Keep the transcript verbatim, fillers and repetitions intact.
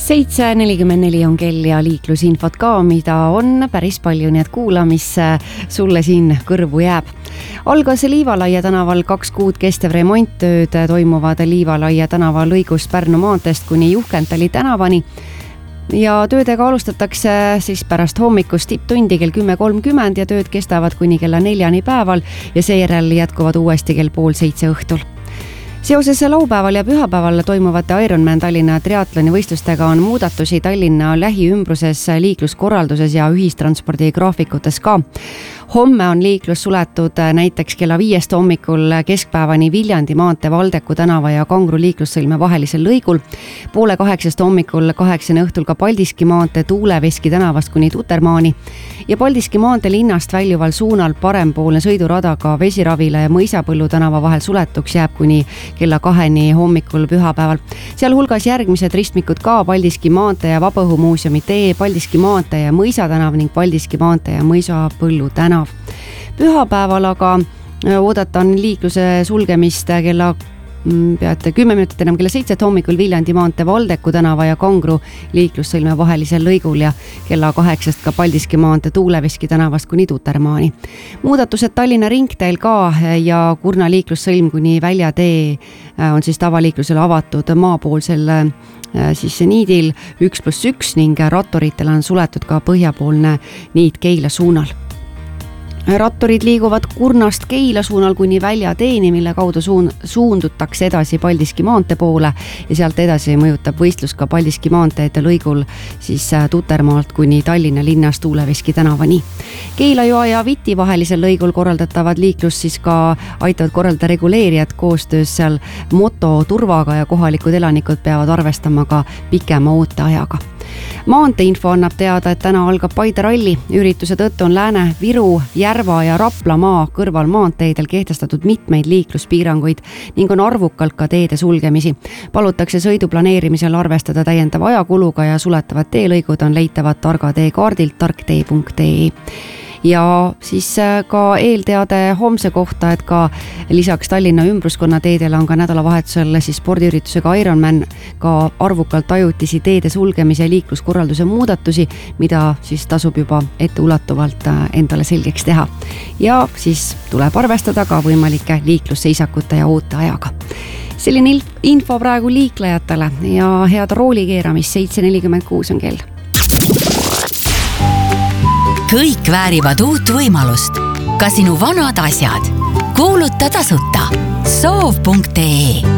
seitse nelikümmend neli on kell ja liiklusinfot ka, mida on päris palju, nii et kuula, mis sulle siin kõrvu jääb. Algas Liivalaia tänaval kaks kuud kestev remonttööd toimuvad Liivalaia tänava lõigust Pärnu maanteest kuni Juhkentali tänavani. Ja töödega alustatakse siis pärast hommikust tipptundi kell kümme kolmkümmend ja tööd kestavad kuni kella neljani päeval ja seejärel jätkuvad uuesti kell pool seitse õhtul. Seoses laupäeval ja pühapäeval toimuvate Ironman Tallinna triatloni võistlustega on muudatusi Tallinna lähiümbruses liikluskorralduses ja ühistranspordi graafikutes ka. Homme on liiklus suletud näiteks kella viiest hommikul keskpäevani Viljandi maantee Valdeku tänava ja Kangro liiklussõlme vahelisel lõigul, poole kaheksast hommikul kaheksani õhtul ka Paldiski maantee Tuuleveski tänavast kuni Tutermaani ja Paldiski maantee linnast väljuval suunal parempoolne sõidurada ka Vesiravile ja Mõisapõllu tänava vahel suletuks jääb kuni kella kaheni hommikul pühapäeval. Seal hulgas järgmised ristmikud ka Paldiski maantee ja Vabaõhumuuseumi tee, Paldiski maantee ja Mõisa tänav ning Paldiski maantee ja Mõisapõllu tänav. Pühapäeval aga oodatan liikluse sulgemist kella peate kümme minutit enam kella seitset hommikul Viljandi maantee Valdeku tänava ja Kangro liiklussõlme vahelisel lõigul ja kella kaheksast ka Paldiski maantee Tuuleveski tänavast kuni Tutermaani. Muudatused Tallinna ringteel ka ja Kurna liiklussõlm kuni Väljatee on siis tavaliiklusele avatud maapoolsel siis niidil üks pluss üks ning rattoritel on suletud ka põhjapoolne niit Keila suunal. Rattorid liiguvad Kurnast Keila suunal kuni Väljateeni, mille kaudu suun, suundutakse edasi Paldiski maantee poole ja sealt edasi mõjutab võistlus ka Paldiski maanteede lõigul siis Tutermaalt kuni Tallinna linnas Tuuleveski tänavani. Keila-Joa ja Viti vahelisel lõigul korraldatavad liiklus siis ka aitavad korraldada reguleerijad koostöös seal moto turvaga ja kohalikud elanikud peavad arvestama ka pikema ooteajaga. Maanteeinfo annab teada, et täna algab Paide ralli. Ürituse tõttu on Lääne, Viru, Järva ja Raplamaa kõrval maanteedel kehtestatud mitmeid liikluspiiranguid ning on arvukalt ka teede sulgemisi. Palutakse sõidu planeerimisel arvestada täiendava ajakuluga ja suletavad teelõigud on leitavad Targa tee kaardilt tarktee punkt ee. Ja siis ka eelteade homse kohta, et ka lisaks Tallinna ümbruskonna teedele on ka nädalavahetusel siis spordiüritusega Ironman ka arvukalt ajutisi teede sulgemise ja liikluskorralduse muudatusi, mida siis tasub juba etteulatuvalt endale selgeks teha. Ja siis tuleb arvestada ka võimalike liiklusseisakute ja ooteajaga. Selline info praegu liiklejatele ja head roolikeeramist, seitse nelikümmend kuus on kell. Kõik väärivad uut võimalust. Ka sinu vanad asjad. Kuuluta tasuta. soov punkt ee